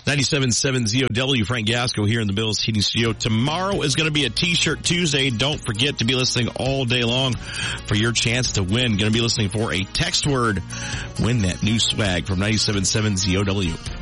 97.7 ZOW, Frank Gasco here in the Bills Heating Studio. Tomorrow is going to be a T-shirt Tuesday. Don't forget to be listening all day long for your chance to win. Going to be listening for a text word. Win that new swag from 97.7 ZOW.